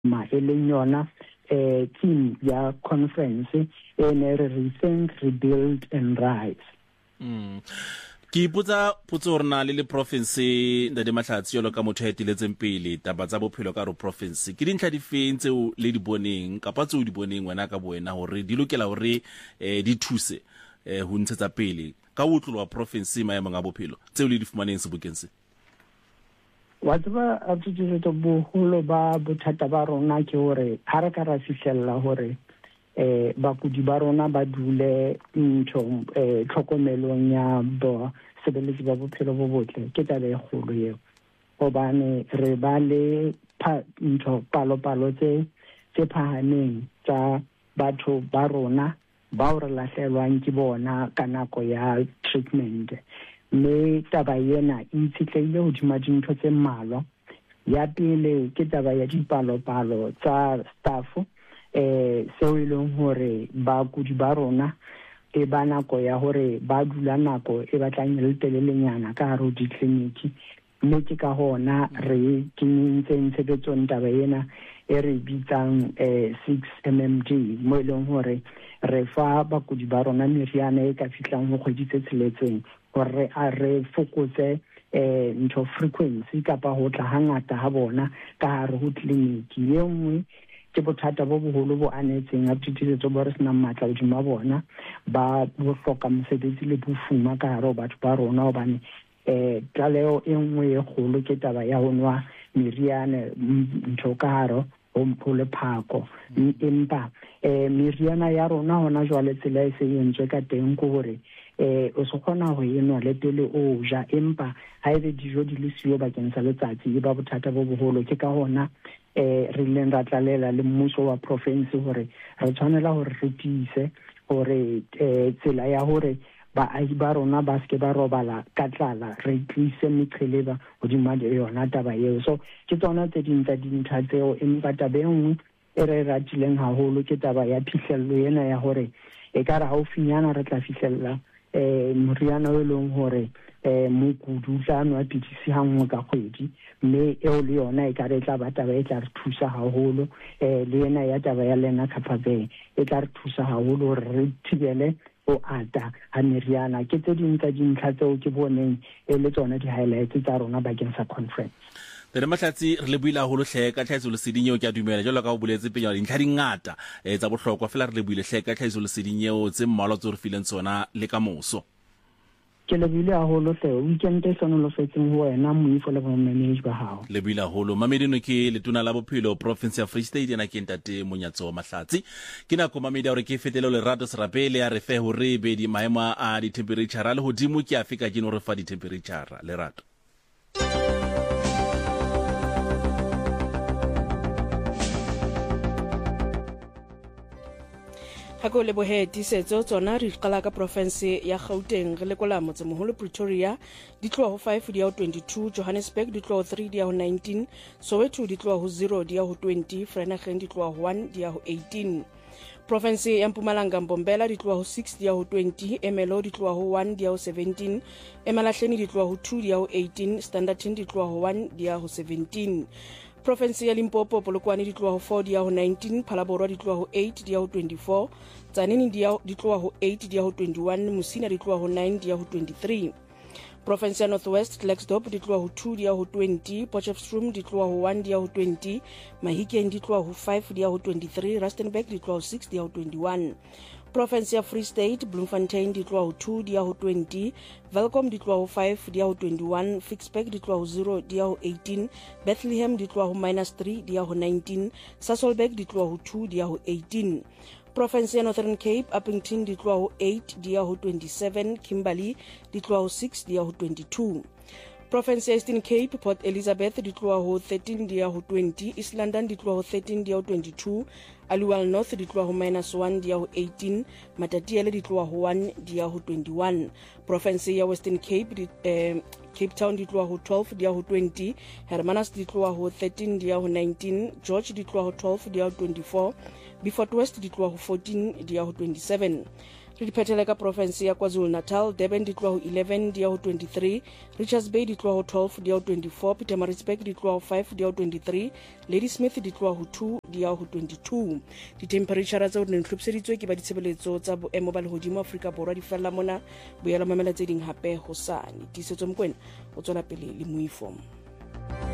e leng yona theme ya conference ene re Rethink, Rebuild and Rise. Ke ipotsa potso rena le province Ndade Mahlatsi yolo ka motho a etiletseng pele taba tsa bophelo ka ro province ke dintlha di feng tseo le di boneng kapa tseo di boneng wena ka boena hore di lokela hore di thuse ho ntshetsa pele ka utlolo wa province maemong a bophelo tseo le di fumaneng sebokeng se. Wa tseba a tshotse boholo ba bothata ba rona ke hore ha re ka ra fihlella hore bakudi ba rona ba dule tlhokomelong ya sebeletsi ba bophelo bo botle ke taba e kgolo eo hobane re ba le palo tse phahameng tsa batho ba rona ba re lahlelwang ke bona ka nako ya treatment. Mme taba yena e itshitlehile hodima dintho tse mmalwa. Ya pele ke taba ya dipalo tsa staff seo e leng hore bakudi ba rona e ba nako ya hore ba dula nako e batlang le telelenyana ka hare ho ditleliniki. Mme ke ka hona re kenyetseng tshebetsong taba yena e re bitsang 6MMD mo e leng hore re fa bakudi ba rona meriana e ka fihlang ho kgwedi tse tsheletseng hore re fokotse ntho frequency kapa ho tla hangata ha bona ka hare ho tleliniki. Ye nngwe ke bothata bo boholo bo anetseng a tshitisetso bo re sena matla hodima bona ba bo hloka mosebetsi le bofuma ka hare ho batho ba rona hobane tlaleho e nngwe e kgolo ke taba ya ho nwa meriana ntho ka hare ho le phako. Empa meriana ya rona hona jwale tsela e se entswe ka teng ko hore o se kgona ho enwa le pele o ja empa ha ebe dijo di le siyo bakeng sa letsatsi e ba bothata bo boholo. Ke ka hona re leng ra tlalela le mmuso wa province hore re tshwanela hore re tiise hore tsela ya hore baahi ba rona ba ske ba robala ka tlala re tlise meqheleba hodima yona taba eo. So ke tsona tse ding tsa dintlha tseo empa taba e nngwe e re ratileng haholo ke taba ya phihlello ena ya hore e ka re haufinyana re tla fihlella moriana o leng hore mokudu tla nwa pitisi ha nngwe ka kgwedi. Mme eo le yona e ka re tla ba taba e tla re thusa haholo le yena ya taba ya lena Kaphabeng e tla re thusa haholo hore re thibele o ata ha meriana. Ke tse ding tsa dintlha tseo ke boneng e le tsona di-highlights tsa rona bakeng sa conference. Ndade Mahlatsi re le buile haholo hle ka tlhahiso leseding eo ke a dumela jwalo ka o boletse penya dintlha di ngata tsa bohlokwa fela re le buile hle ka tlhahiso leseding eo tse mmalwa tse re fileng tsona le ka moso. Ke le buile haholo hle weekend e sonolofetseng ho wena moifo le bomanage ba hao. Le buile haholo Mamedi no ke letona la bophelo province ya Free State ena ke Ntate Monyatso Mahlatsi. Ke nako Mamedi hore ke fetele le rato serapele a re fe hore be di maemo a di temperature le hodimo ke afika ke no re fa di temperature le rato. Ha go le bohe disetso tsona re qala ka province ya Gauteng re lekola motse moholo Pretoria di tloa ho 5 di ya ho 22, Johannesburg di tloa ho 3 di ya ho 19, Soweto di tloa ho 0 di ya ho 20, Vereeniging di tloa ho 1 di ya ho 18. Province ya Mpumalanga Mbombela di tloa ho 6 di ya ho 20, Emelo di tloa ho 1 di ya ho 17, Emalahleni di tloa ho 2 di ya ho 18, Standerton di tloa ho 1 di ya ho 17. Province ya Limpopo Polokwane di tloa ho 4 di ya ho 19, Phalaborwa di tloa ho 8 di ya ho 24, Tzaneen di tloa ho 8 di ya ho 21, Musina di tloa ho 9 di ya ho 23. Province ya Northwest Klerksdorp di tloa ho 2 di ya ho 20, Potchefstroom di tloa ho 1 di ya ho 20, Mahikeng di tloa ho 5 di ya ho 23, Rustenburg di tloa ho 6 di ya ho 21. Province ya Free State Bloemfontein di tloa ho 2 di ya ho 20, Welkom di tloa ho 5 di ya ho 21, Ficksburg di tloa ho 0 di ya ho 18, Bethlehem di tloa ho -3 di ya ho 19, Sasolburg di tloa ho 2 di ya ho 18. Province ya Northern Cape Upington di tloa ho 8 di ya ho 27, Kimberley di tloa ho 6 di ya ho 22. Province ya Eastern Cape Port Elizabeth di tloa ho 13 di ya ho 20, East London di tloa ho 13 di ya ho 22, Aliwal North di tloa ho -1 di ya ho 18, Matatiele di tloa ho 1 di ya ho 21. Province ya Western Cape Cape Town di tloa ho 12 di ya ho 20, Hermanus di tloa ho 13 di ya ho 19, George di tloa ho 12 di ya ho 24, Beaufort West di tloa ho 14 di ya ho 27. re di phethele ka province ya KwaZulu-Natal. Durban di tloa ho 11 di ya ho 23, Richards Bay di tloa ho 12 di ya ho 24, Pietermaritzburg di tloa ho 5 di ya ho 23, Ladysmith di tloa ho 2 di ya ho 22. Ditemperature tsa hore ne tlhopseditswe ke ba ditshebeletso tsa boemo ba lehodimo Afrika Borwa di fella mona. Boela mamela tse ding hape hosane. Tisetso Mokoena o tswela pele le Moifo.